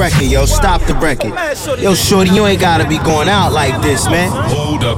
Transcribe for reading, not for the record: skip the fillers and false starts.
record, yo. Stop the record. Yo, shorty, you ain't gotta be going out like this, man. Hold up,